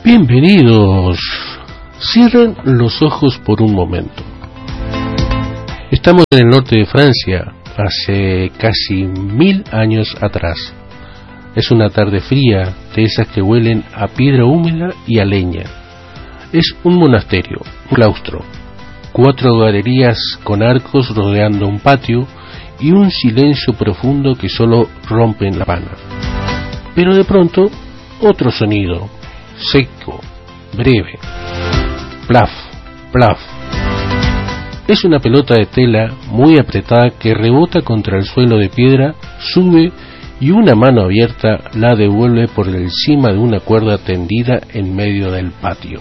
Bienvenidos. Cierren los ojos por un momento. Estamos en el norte de Francia, hace casi 1000 años atrás. Es una tarde fría, de esas que huelen a piedra húmeda y a leña. Es un monasterio, un claustro, 4 galerías con arcos rodeando un patio y un silencio profundo que solo rompen la pana. Pero de pronto, otro sonido, seco, breve. Plaf, plaf. Es una pelota de tela muy apretada que rebota contra el suelo de piedra, sube y una mano abierta la devuelve por encima de una cuerda tendida en medio del patio.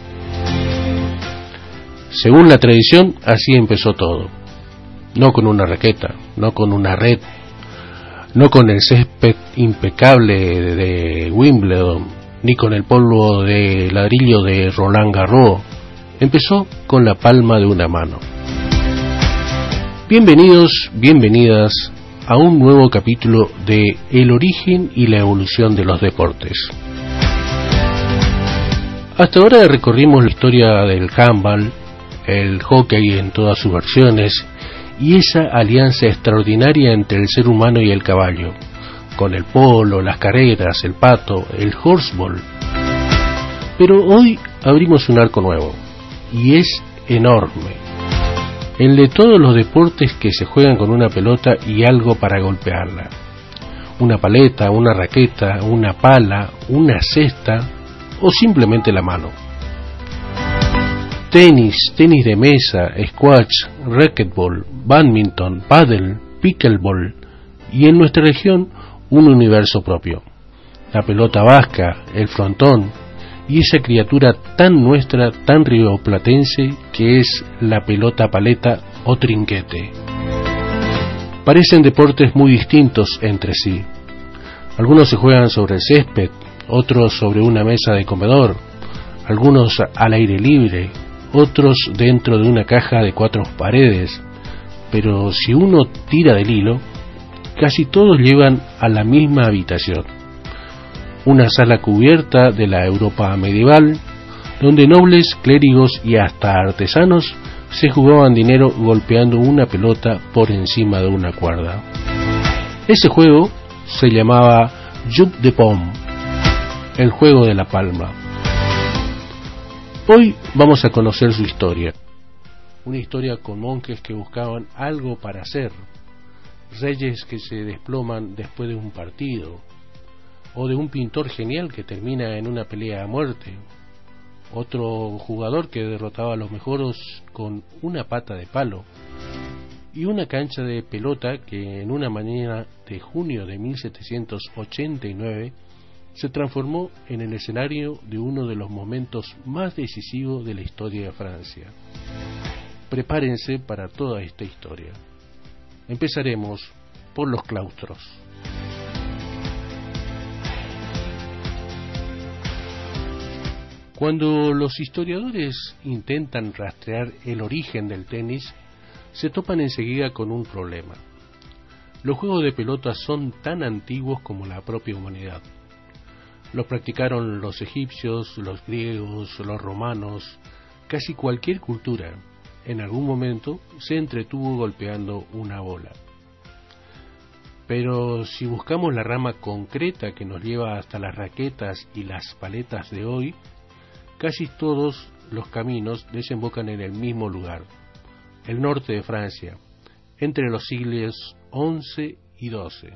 Según la tradición, así empezó todo. No con una raqueta, no con una red, no con el césped impecable de Wimbledon, ni con el polvo de ladrillo de Roland Garros. Empezó con la palma de una mano. Bienvenidos, bienvenidas a un nuevo capítulo de El origen y la evolución de los deportes. Hasta ahora recorrimos la historia del handball, el hockey en todas sus versiones y esa alianza extraordinaria entre el ser humano y el caballo, con el polo, las carreras, el pato, el horseball. Pero hoy abrimos un arco nuevo, y es enorme. El de todos los deportes que se juegan con una pelota y algo para golpearla. Una paleta, una raqueta, una pala, una cesta o simplemente la mano. Tenis de mesa, squash, racquetball, badminton, pádel, pickleball y en nuestra región un universo propio. La pelota vasca, el frontón y esa criatura tan nuestra, tan rioplatense que es la pelota paleta o trinquete. Parecen deportes muy distintos entre sí. Algunos se juegan sobre el césped, otros sobre una mesa de comedor, algunos al aire libre, otros dentro de una caja de 4 paredes, pero si uno tira del hilo, casi todos llevan a la misma habitación. Una sala cubierta de la Europa medieval, donde nobles, clérigos y hasta artesanos se jugaban dinero golpeando una pelota por encima de una cuerda. Ese juego se llamaba Jeu de Paume, el juego de la palma. Hoy vamos a conocer su historia. Una historia con monjes que buscaban algo para hacer, reyes que se desploman después de un partido, o de un pintor genial que termina en una pelea a muerte, otro jugador que derrotaba a los mejores con una pata de palo, y una cancha de pelota que en una mañana de junio de 1789 se transformó en el escenario de uno de los momentos más decisivos de la historia de Francia. Prepárense para toda esta historia. Empezaremos por los claustros. Cuando los historiadores intentan rastrear el origen del tenis, se topan enseguida con un problema. Los juegos de pelota son tan antiguos como la propia humanidad. Los practicaron los egipcios, los griegos, los romanos, casi cualquier cultura. En algún momento se entretuvo golpeando una bola. Pero si buscamos la rama concreta que nos lleva hasta las raquetas y las paletas de hoy, casi todos los caminos desembocan en el mismo lugar, el norte de Francia, entre los siglos XI y XII.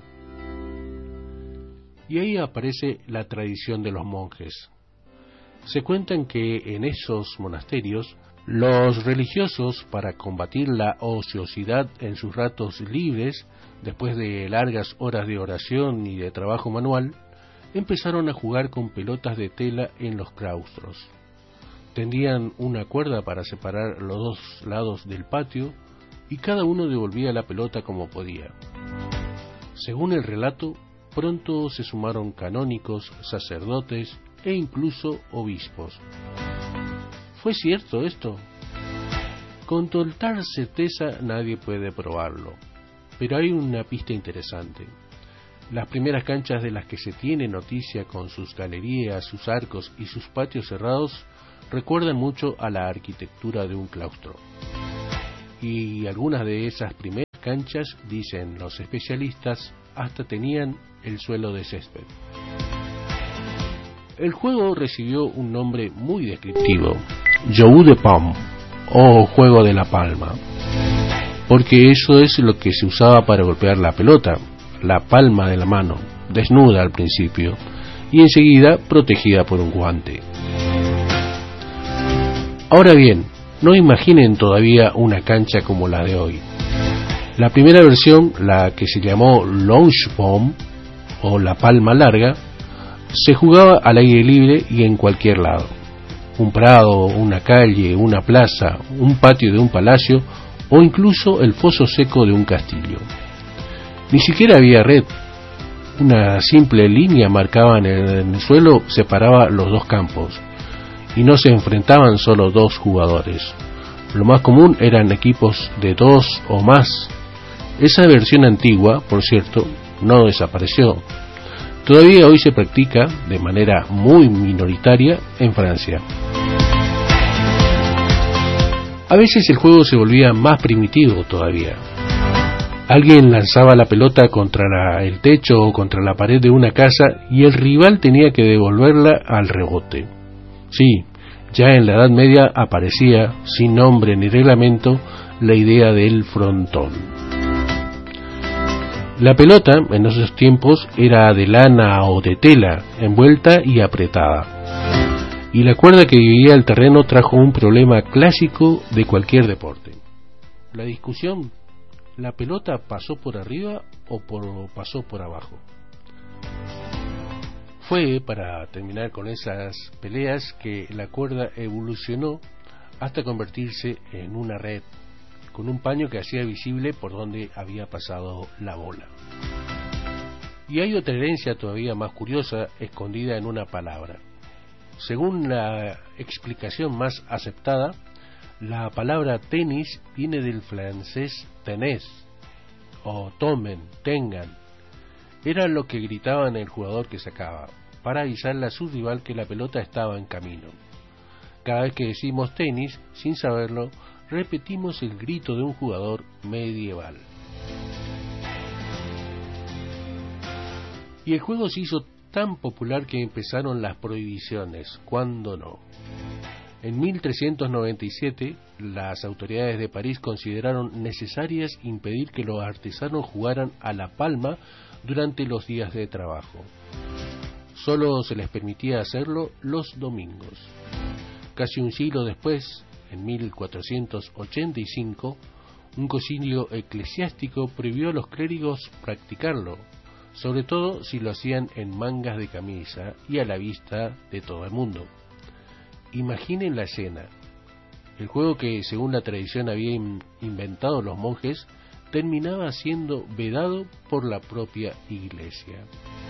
Y ahí aparece la tradición de los monjes. Se cuentan que en esos monasterios, los religiosos, para combatir la ociosidad en sus ratos libres, después de largas horas de oración y de trabajo manual, empezaron a jugar con pelotas de tela en los claustros. Tendían una cuerda para separar los dos lados del patio y cada uno devolvía la pelota como podía. Según el relato, pronto se sumaron canónicos, sacerdotes e incluso obispos. ¿Fue cierto esto? Con total certeza nadie puede probarlo, pero hay una pista interesante. Las primeras canchas de las que se tiene noticia, con sus galerías, sus arcos y sus patios cerrados, recuerdan mucho a la arquitectura de un claustro. Y algunas de esas primeras canchas, dicen los especialistas, hasta tenían el suelo de césped. El juego recibió un nombre muy descriptivo, Jeu de Paume, o juego de la palma, porque eso es lo que se usaba para golpear la pelota, la palma de la mano, desnuda al principio, y enseguida protegida por un guante. Ahora bien, no imaginen todavía una cancha como la de hoy. La primera versión, la que se llamó Longe Paume, o la palma larga, se jugaba al aire libre y en cualquier lado. Un prado, una calle, una plaza, un patio de un palacio o incluso el foso seco de un castillo. Ni siquiera había red. Una simple línea marcada en el suelo separaba los dos campos y no se enfrentaban solo dos jugadores. Lo más común eran equipos de dos o más. Esa versión antigua, por cierto, no desapareció. Todavía hoy se practica de manera muy minoritaria en Francia. A veces el juego se volvía más primitivo todavía. Alguien lanzaba la pelota contra el techo o contra la pared de una casa y el rival tenía que devolverla al rebote. Sí, ya en la Edad Media aparecía, sin nombre ni reglamento, la idea del frontón. La pelota, en esos tiempos, era de lana o de tela, envuelta y apretada. Y la cuerda que dividía el terreno trajo un problema clásico de cualquier deporte. La discusión, ¿la pelota pasó por arriba o pasó por abajo? Fue para terminar con esas peleas que la cuerda evolucionó hasta convertirse en una red, con un paño que hacía visible por donde había pasado la bola. Y hay otra herencia todavía más curiosa, escondida en una palabra. Según la explicación más aceptada, la palabra tenis viene del francés tenez, o tomen, tengan. Era lo que gritaban el jugador que sacaba, para avisarle a su rival que la pelota estaba en camino. Cada vez que decimos tenis, sin saberlo, repetimos el grito de un jugador medieval. Y el juego se hizo tan popular que empezaron las prohibiciones, ¿cuándo no? En 1397, las autoridades de París consideraron necesarias impedir que los artesanos jugaran a la palma durante los días de trabajo. Solo se les permitía hacerlo los domingos. Casi un siglo después, en 1485, un concilio eclesiástico prohibió a los clérigos practicarlo, sobre todo si lo hacían en mangas de camisa y a la vista de todo el mundo. Imaginen la escena. El juego que, según la tradición, habían inventado los monjes, terminaba siendo vedado por la propia Iglesia.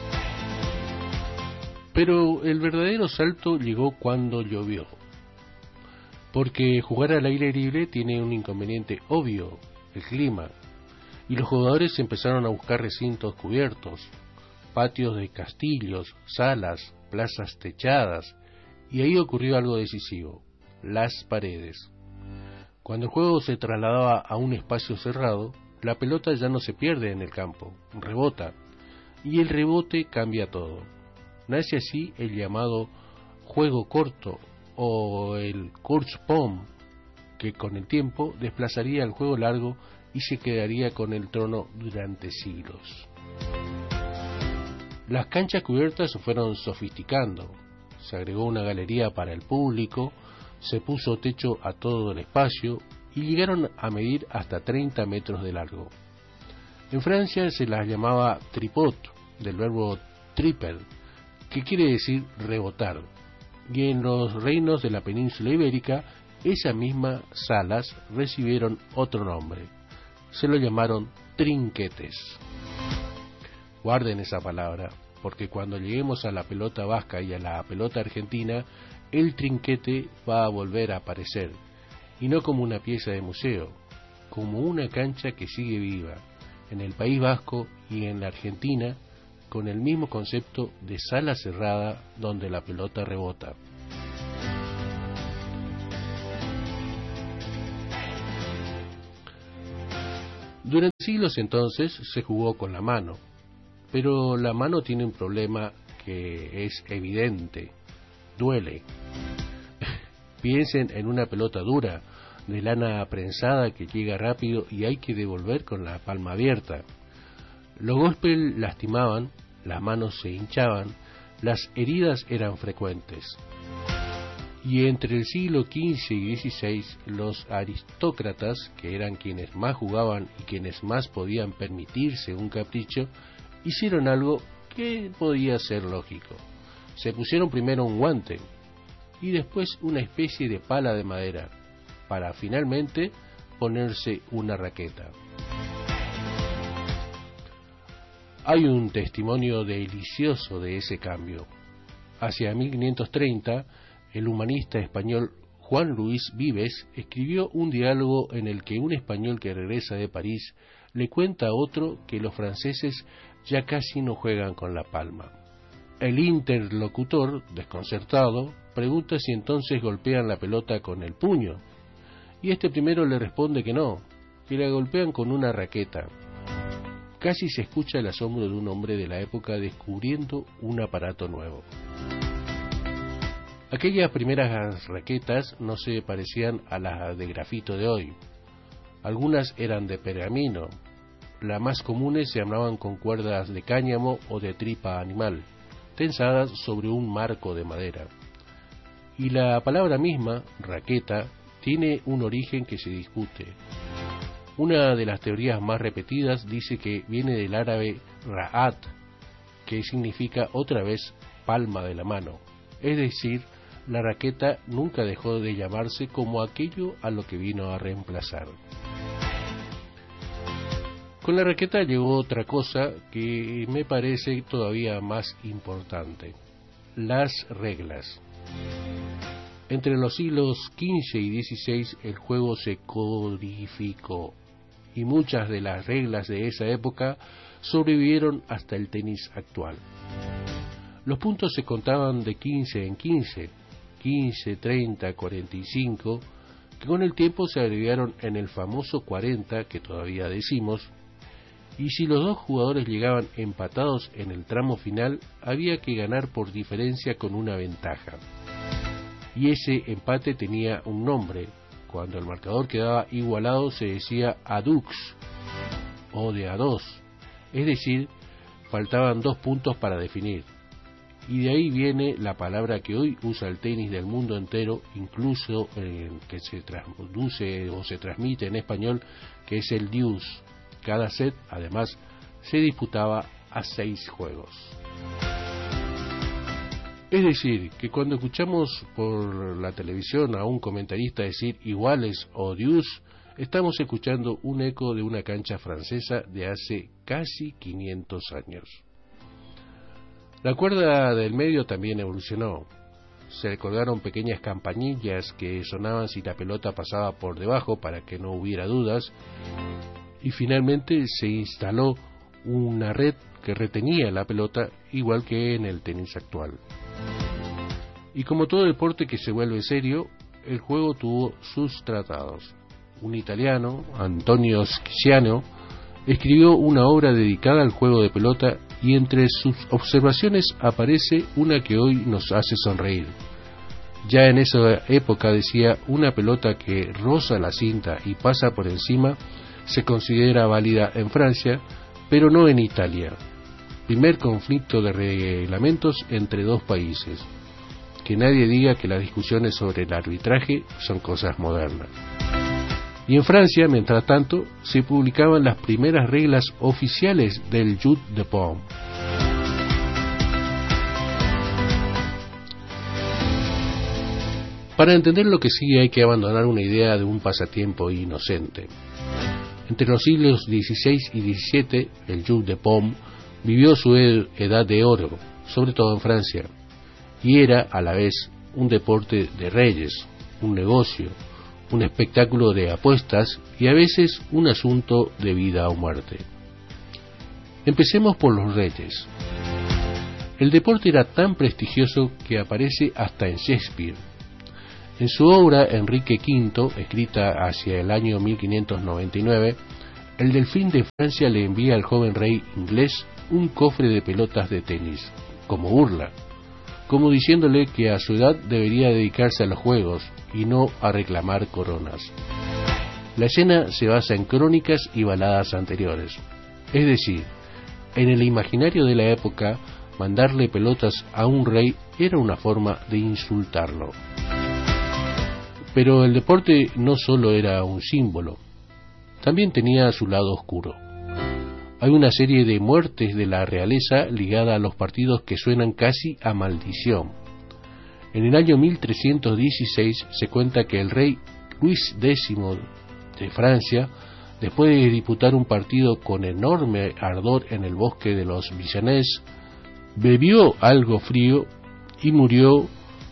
Pero el verdadero salto llegó cuando llovió. Porque jugar al aire libre tiene un inconveniente obvio, el clima, y los jugadores empezaron a buscar recintos cubiertos, patios de castillos, salas, plazas techadas, y ahí ocurrió algo decisivo, las paredes. Cuando el juego se trasladaba a un espacio cerrado, la pelota ya no se pierde en el campo, rebota, y el rebote cambia todo. Nace así el llamado juego corto, o el course paume, que con el tiempo desplazaría el juego largo y se quedaría con el trono durante siglos. Las canchas cubiertas se fueron sofisticando, se agregó una galería para el público, se puso techo a todo el espacio y llegaron a medir hasta 30 metros de largo. En Francia se las llamaba tripot, del verbo triper, que quiere decir rebotar, y en los reinos de la península ibérica esas mismas salas recibieron otro nombre, se lo llamaron trinquetes. Guarden esa palabra, porque cuando lleguemos a la pelota vasca y a la pelota argentina, el trinquete va a volver a aparecer, y no como una pieza de museo, como una cancha que sigue viva. En el País Vasco y en la Argentina con el mismo concepto de sala cerrada donde la pelota rebota. Durante siglos entonces se jugó con la mano, pero la mano tiene un problema que es evidente: duele. Piensen en una pelota dura, de lana prensada que llega rápido y hay que devolver con la palma abierta. Los golpes lastimaban, las manos se hinchaban, las heridas eran frecuentes. Y entre el siglo XV y XVI, los aristócratas, que eran quienes más jugaban y quienes más podían permitirse un capricho, hicieron algo que podía ser lógico. Se pusieron primero un guante y después una especie de pala de madera, para finalmente ponerse una raqueta. Hay un testimonio delicioso de ese cambio. Hacia 1530, el humanista español Juan Luis Vives escribió un diálogo en el que un español que regresa de París le cuenta a otro que los franceses ya casi no juegan con la palma. El interlocutor, desconcertado, pregunta si entonces golpean la pelota con el puño, y este primero le responde que no, que la golpean con una raqueta. Casi se escucha el asombro de un hombre de la época descubriendo un aparato nuevo. Aquellas primeras raquetas no se parecían a las de grafito de hoy. Algunas eran de pergamino. Las más comunes se armaban con cuerdas de cáñamo o de tripa animal, tensadas sobre un marco de madera. Y la palabra misma, raqueta, tiene un origen que se discute. Una de las teorías más repetidas dice que viene del árabe ra'at, que significa otra vez palma de la mano. Es decir, la raqueta nunca dejó de llamarse como aquello a lo que vino a reemplazar. Con la raqueta llegó otra cosa que me parece todavía más importante: las reglas. Entre los siglos XV y XVI el juego se codificó y muchas de las reglas de esa época sobrevivieron hasta el tenis actual. Los puntos se contaban de 15 en 15, 15, 30, 45, que con el tiempo se abreviaron en el famoso 40 que todavía decimos, y si los dos jugadores llegaban empatados en el tramo final, había que ganar por diferencia con una ventaja. Y ese empate tenía un nombre. Cuando el marcador quedaba igualado se decía adux, o de a dos, es decir, faltaban 2 puntos para definir. Y de ahí viene la palabra que hoy usa el tenis del mundo entero, incluso que se traduce o se transmite en español, que es el deuce. Cada set, además, se disputaba a 6 juegos. Es decir, que cuando escuchamos por la televisión a un comentarista decir iguales o deuce, estamos escuchando un eco de una cancha francesa de hace casi 500 años. La cuerda del medio también evolucionó. Se colgaron pequeñas campanillas que sonaban si la pelota pasaba por debajo para que no hubiera dudas, y finalmente se instaló una red que retenía la pelota, igual que en el tenis actual. Y como todo deporte que se vuelve serio, el juego tuvo sus tratados. Un italiano, Antonio Sciano, escribió una obra dedicada al juego de pelota y entre sus observaciones aparece una que hoy nos hace sonreír. Ya en esa época decía: una pelota que roza la cinta y pasa por encima se considera válida en Francia, pero no en Italia. Primer conflicto de reglamentos entre dos países. Que nadie diga que las discusiones sobre el arbitraje son cosas modernas. Y en Francia, mientras tanto, se publicaban las primeras reglas oficiales del jeu de paume. Para entender lo que sigue hay que abandonar una idea de un pasatiempo inocente. Entre los siglos XVI y XVII, el jeu de paume vivió su edad de oro, sobre todo en Francia, y era a la vez un deporte de reyes, un negocio, un espectáculo de apuestas y a veces un asunto de vida o muerte. Empecemos por los reyes. El deporte era tan prestigioso que aparece hasta en Shakespeare. En su obra Enrique V, escrita hacia el año 1599, el delfín de Francia le envía al joven rey inglés un cofre de pelotas de tenis, como burla, como diciéndole que a su edad debería dedicarse a los juegos y no a reclamar coronas. La escena se basa en crónicas y baladas anteriores, es decir, en el imaginario de la época, mandarle pelotas a un rey era una forma de insultarlo. Pero el deporte no solo era un símbolo, también tenía su lado oscuro. Hay una serie de muertes de la realeza ligada a los partidos que suenan casi a maldición. En el año 1316 se cuenta que el rey Luis X de Francia, después de disputar un partido con enorme ardor en el bosque de los Villanés, bebió algo frío y murió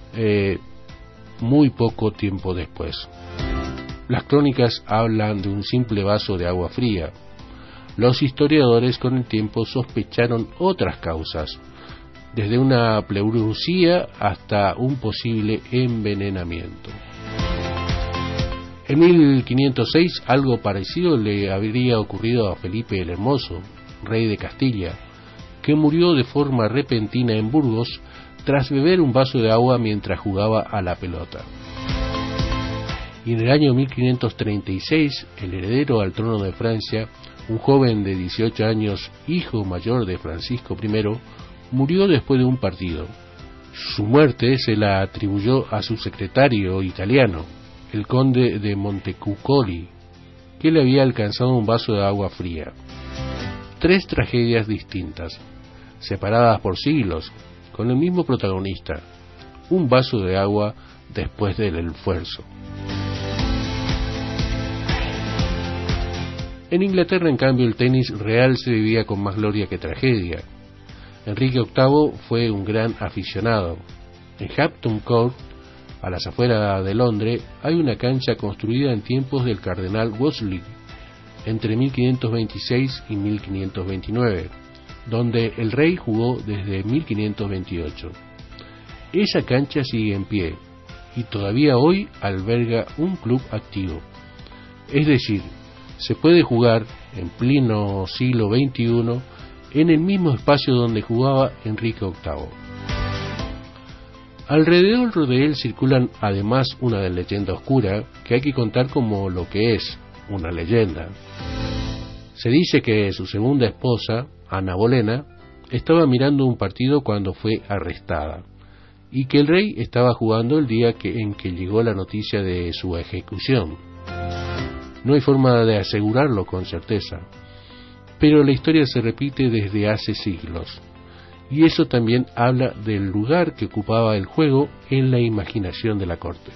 muy poco tiempo después. Las crónicas hablan de un simple vaso de agua fría. Los historiadores con el tiempo sospecharon otras causas, desde una pleuresía hasta un posible envenenamiento. En 1506 algo parecido le habría ocurrido a Felipe el Hermoso, rey de Castilla, que murió de forma repentina en Burgos tras beber un vaso de agua mientras jugaba a la pelota. Y en el año 1536, el heredero al trono de Francia, un joven de 18 años, hijo mayor de Francisco I, murió después de un partido. Su muerte se la atribuyó a su secretario italiano, el conde de Montecuccoli, que le había alcanzado un vaso de agua fría. 3 tragedias distintas, separadas por siglos, con el mismo protagonista, un vaso de agua después del esfuerzo. En Inglaterra, en cambio, el tenis real se vivía con más gloria que tragedia. Enrique VIII fue un gran aficionado. En Hampton Court, a las afueras de Londres, hay una cancha construida en tiempos del cardenal Wolsey, entre 1526 y 1529, donde el rey jugó desde 1528. Esa cancha sigue en pie y todavía hoy alberga un club activo. Es decir, se puede jugar en pleno siglo XXI en el mismo espacio donde jugaba Enrique VIII. Alrededor de él circulan además una leyenda oscura que hay que contar como lo que es, una leyenda. Se dice que su segunda esposa, Ana Bolena, estaba mirando un partido cuando fue arrestada y que el rey estaba jugando el día en que llegó la noticia de su ejecución. No hay forma de asegurarlo con certeza, pero la historia se repite desde hace siglos, y eso también habla del lugar que ocupaba el juego en la imaginación de la corte.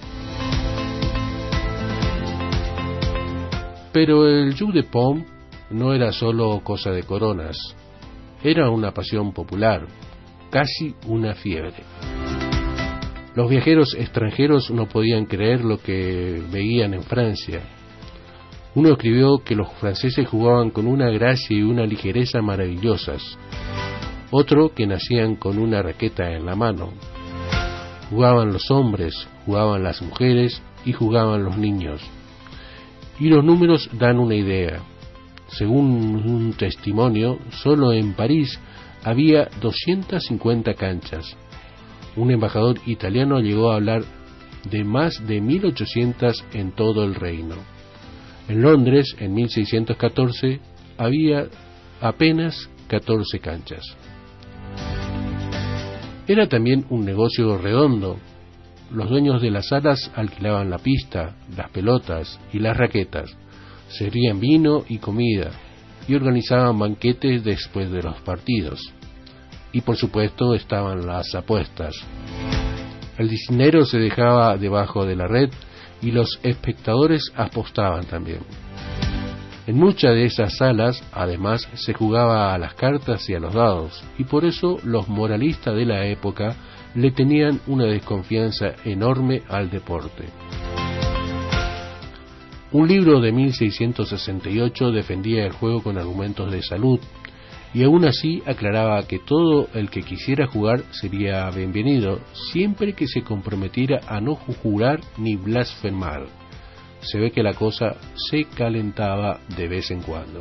Pero el jeu de paume no era solo cosa de coronas, era una pasión popular, casi una fiebre. Los viajeros extranjeros no podían creer lo que veían en Francia. Uno escribió que los franceses jugaban con una gracia y una ligereza maravillosas. Otro que nacían con una raqueta en la mano. Jugaban los hombres, jugaban las mujeres y jugaban los niños. Y los números dan una idea. Según un testimonio, solo en París había 250 canchas. Un embajador italiano llegó a hablar de más de 1800 en todo el reino. En Londres, en 1614, había apenas 14 canchas. Era también un negocio redondo. Los dueños de las salas alquilaban la pista, las pelotas y las raquetas, servían vino y comida y organizaban banquetes después de los partidos. Y por supuesto estaban las apuestas. El dinero se dejaba debajo de la red y los espectadores apostaban también. En muchas de esas salas, además, se jugaba a las cartas y a los dados, y por eso los moralistas de la época le tenían una desconfianza enorme al deporte. Un libro de 1668 defendía el juego con argumentos de salud, y aún así aclaraba que todo el que quisiera jugar sería bienvenido, siempre que se comprometiera a no jurar ni blasfemar. Se ve que la cosa se calentaba de vez en cuando.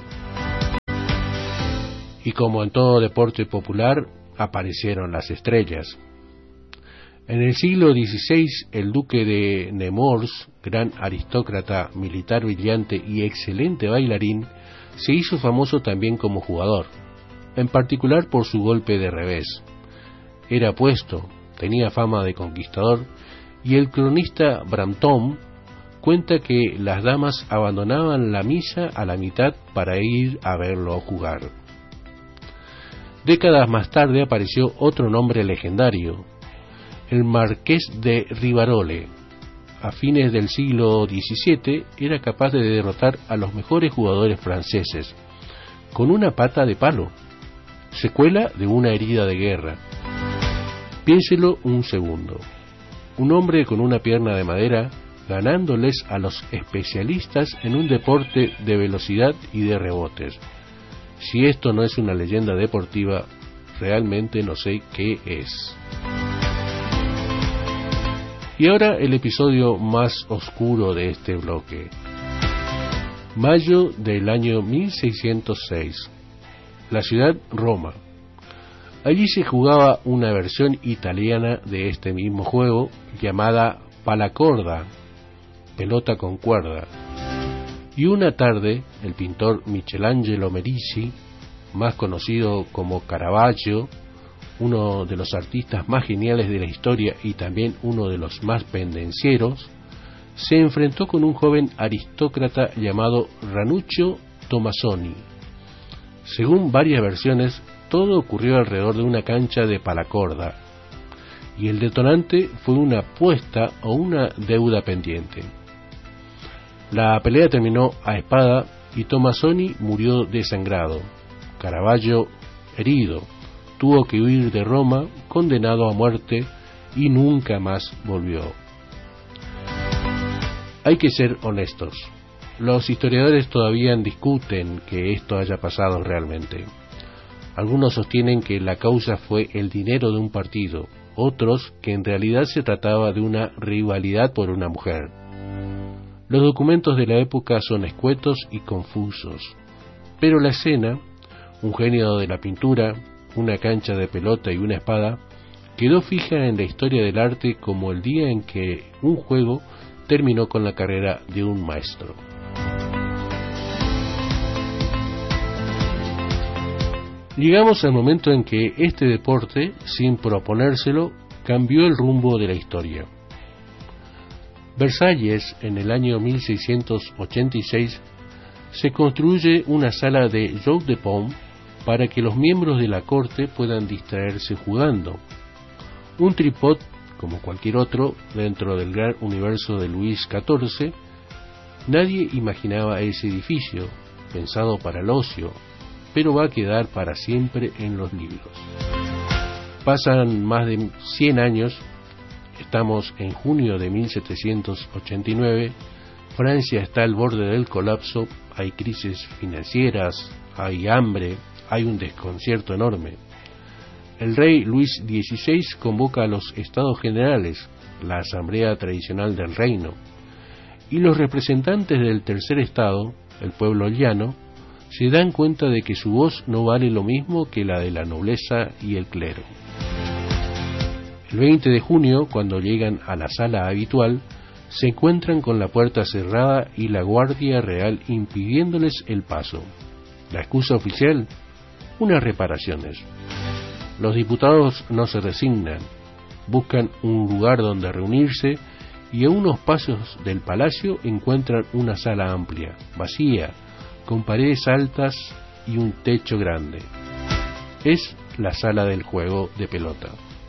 Y como en todo deporte popular, aparecieron las estrellas. En el siglo XVI, el duque de Nemours, gran aristócrata, militar brillante y excelente bailarín, se hizo famoso también como jugador, en particular por su golpe de revés. Era apuesto, tenía fama de conquistador, y el cronista Brantôme cuenta que las damas abandonaban la misa a la mitad para ir a verlo jugar. Décadas más tarde apareció otro nombre legendario, el Marqués de Rivarole. A fines del siglo XVII era capaz de derrotar a los mejores jugadores franceses con una pata de palo, secuela de una herida de guerra. Piénselo un segundo. Un hombre con una pierna de madera ganándoles a los especialistas en un deporte de velocidad y de rebotes. Si esto no es una leyenda deportiva, realmente no sé qué es. Y ahora el episodio más oscuro de este bloque. Mayo del año 1606. La ciudad Roma. Allí se jugaba una versión italiana de este mismo juego llamada palacorda, pelota con cuerda. Y una tarde, el pintor Michelangelo Merisi, más conocido como Caravaggio, uno de los artistas más geniales de la historia y también uno de los más pendencieros, se enfrentó con un joven aristócrata llamado Ranuccio Tommasoni. Según varias versiones, todo ocurrió alrededor de una cancha de palacorda, y el detonante fue una apuesta o una deuda pendiente. La pelea terminó a espada y Tommasoni murió desangrado. Caravaggio, herido, tuvo que huir de Roma, condenado a muerte, y nunca más volvió. Hay que ser honestos. Los historiadores todavía discuten que esto haya pasado realmente. Algunos sostienen que la causa fue el dinero de un partido, otros que en realidad se trataba de una rivalidad por una mujer. Los documentos de la época son escuetos y confusos, pero la escena, un genio de la pintura, una cancha de pelota y una espada, quedó fija en la historia del arte como el día en que un juego terminó con la carrera de un maestro. Llegamos al momento en que este deporte, sin proponérselo, cambió el rumbo de la historia. Versalles, en el año 1686, se construye una sala de jeux de paume para que los miembros de la corte puedan distraerse jugando. Un tripod, como cualquier otro, dentro del gran universo de Luis XIV, nadie imaginaba ese edificio, pensado para el ocio, pero va a quedar para siempre en los libros. Pasan más de 100 años, estamos en junio de 1789, Francia está al borde del colapso, hay crisis financieras, hay hambre, hay un desconcierto enorme. El rey Luis XVI convoca a los Estados Generales, la asamblea tradicional del reino, y los representantes del tercer estado, el pueblo llano, se dan cuenta de que su voz no vale lo mismo que la de la nobleza y el clero. El 20 de junio, cuando llegan a la sala habitual, se encuentran con la puerta cerrada y la guardia real impidiéndoles el paso. La excusa oficial, unas reparaciones. Los diputados no se resignan, buscan un lugar donde reunirse y a unos pasos del palacio encuentran una sala amplia, vacía, con paredes altas y un techo grande. Es la sala del juego de pelota.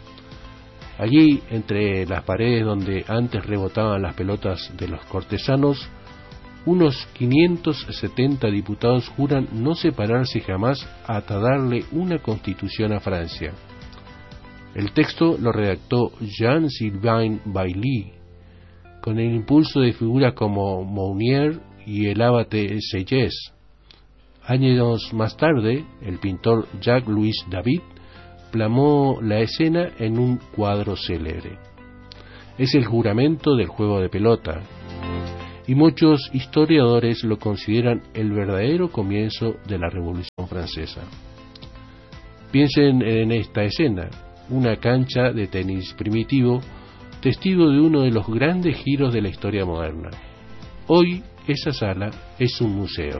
Allí, entre las paredes donde antes rebotaban las pelotas de los cortesanos, unos 570 diputados juran no separarse jamás hasta darle una constitución a Francia. El texto lo redactó Jean-Sylvain Bailly, con el impulso de figuras como Mounier y el abate Sellés. Años más tarde, el pintor Jacques-Louis David plasmó la escena en un cuadro célebre. Es el juramento del juego de pelota, y muchos historiadores lo consideran el verdadero comienzo de la Revolución Francesa. Piensen en esta escena, una cancha de tenis primitivo, testigo de uno de los grandes giros de la historia moderna. Hoy esa sala es un museo.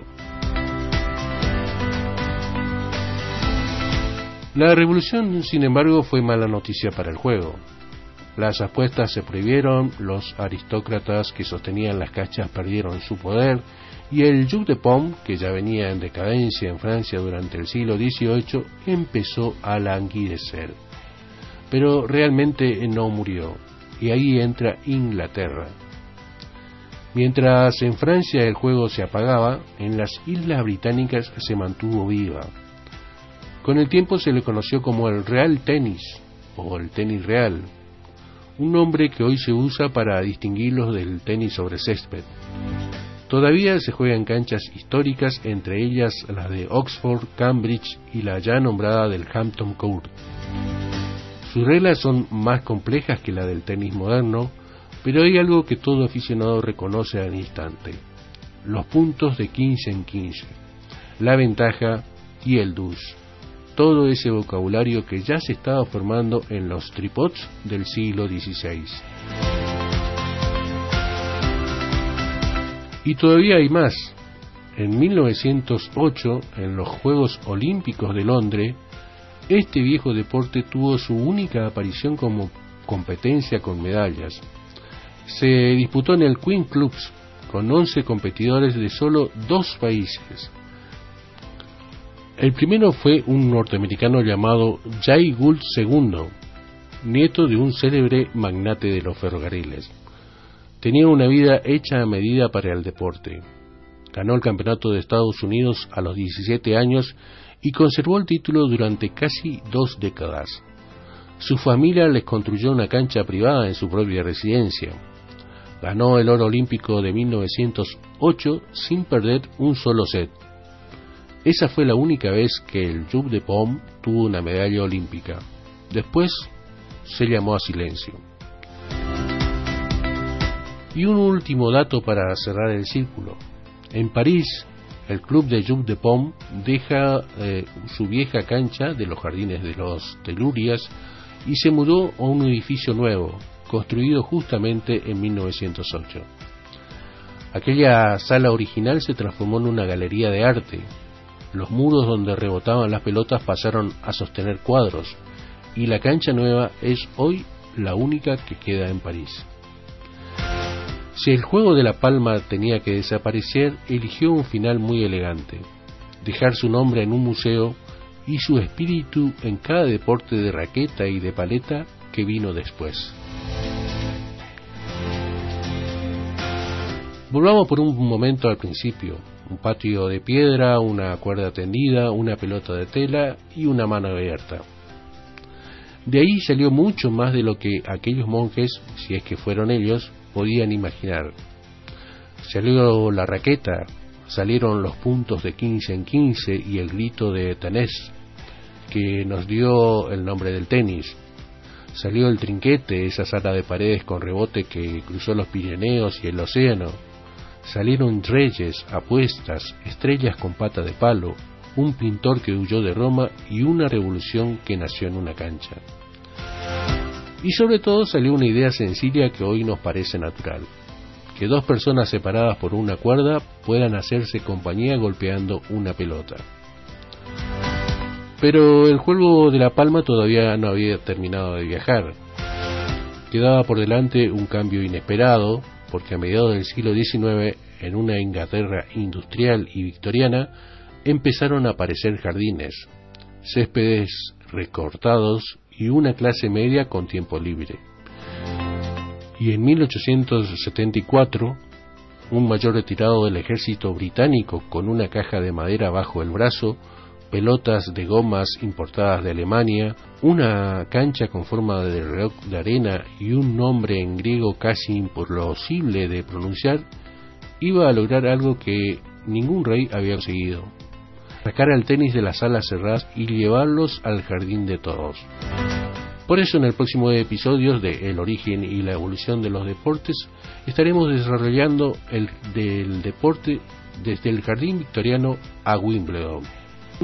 La revolución, sin embargo, fue mala noticia para el juego. Las apuestas se prohibieron, los aristócratas que sostenían las canchas perdieron su poder y el Jeu de Paume, que ya venía en decadencia en Francia durante el siglo XVIII, empezó a languidecer. Pero realmente no murió, y ahí entra Inglaterra. Mientras en Francia el juego se apagaba, en las Islas Británicas se mantuvo viva. Con el tiempo se le conoció como el Real Tenis, o el tenis real, un nombre que hoy se usa para distinguirlos del tenis sobre césped. Todavía se juega en canchas históricas, entre ellas las de Oxford, Cambridge y la ya nombrada del Hampton Court. Sus reglas son más complejas que la del tenis moderno, pero hay algo que todo aficionado reconoce al instante: los puntos de 15 en 15, la ventaja y el dus. Todo ese vocabulario que ya se estaba formando en los tripods del siglo XVI. Y todavía hay más. En 1908, en los Juegos Olímpicos de Londres, este viejo deporte tuvo su única aparición como competencia con medallas. Se disputó en el Queen's Club, con 11 competidores de solo 2 países. El primero fue un norteamericano llamado Jay Gould II, nieto de un célebre magnate de los ferrocarriles. Tenía una vida hecha a medida para el deporte. Ganó el campeonato de Estados Unidos a los 17 años y conservó el título durante casi 2 décadas. Su familia les construyó una cancha privada en su propia residencia. Ganó el oro olímpico de 1908 sin perder un solo set. Esa fue la única vez que el Jeu de Paume tuvo una medalla olímpica. Después se llamó a silencio. Y un último dato para cerrar el círculo. En París, el club de Jeu de Paume deja su vieja cancha de los jardines de los Telurias y se mudó a un edificio nuevo, construido justamente en 1908. Aquella sala original se transformó en una galería de arte. Los muros donde rebotaban las pelotas pasaron a sostener cuadros, y la cancha nueva es hoy la única que queda en París. Si el juego de la palma tenía que desaparecer, eligió un final muy elegante: dejar su nombre en un museo y su espíritu en cada deporte de raqueta y de paleta que vino después. Volvamos por un momento al principio. Un patio de piedra, una cuerda tendida, una pelota de tela y una mano abierta. De ahí salió mucho más de lo que aquellos monjes, si es que fueron ellos, podían imaginar. Salió la raqueta, salieron los puntos de 15 en 15 y el grito de tenés, que nos dio el nombre del tenis. Salió el trinquete, esa sala de paredes con rebote que cruzó los Pirineos y el océano. Salieron reyes, apuestas, estrellas con pata de palo, un pintor que huyó de Roma y una revolución que nació en una cancha. Y sobre todo salió una idea sencilla que hoy nos parece natural: que 2 personas separadas por una cuerda puedan hacerse compañía golpeando una pelota. Pero el juego de la palma todavía no había terminado de viajar. Quedaba por delante un cambio inesperado, porque a mediados del siglo XIX, en una Inglaterra industrial y victoriana, empezaron a aparecer jardines, céspedes recortados y una clase media con tiempo libre. Y en 1874, un mayor retirado del ejército británico con una caja de madera bajo el brazo, pelotas de gomas importadas de Alemania, una cancha con forma de reloj de arena y un nombre en griego casi imposible de pronunciar, iba a lograr algo que ningún rey había conseguido: sacar al tenis de las salas cerradas y llevarlos al jardín de todos. Por eso en el próximo episodio de El origen y la evolución de los deportes estaremos desarrollando el del deporte desde el jardín victoriano a Wimbledon.